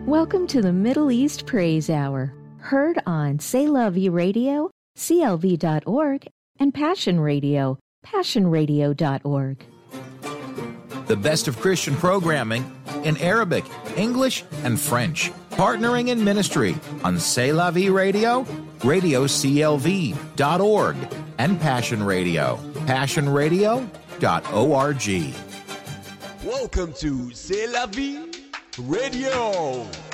Welcome to the Middle East Praise Hour, heard on C'est La Vie Radio, CLV.org, and Passion Radio, PassionRadio.org. The best of Christian programming in Arabic, English, and French. Partnering in ministry on C'est La Vie Radio, RadioCLV.org, and Passion Radio, PassionRadio.org. Welcome to C'est La Vie Radio.